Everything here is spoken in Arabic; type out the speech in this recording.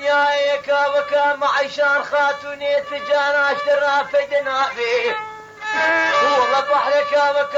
دنيا كا معيشان خاتوني تجانا اشترنا فدنا فيه والله بحرك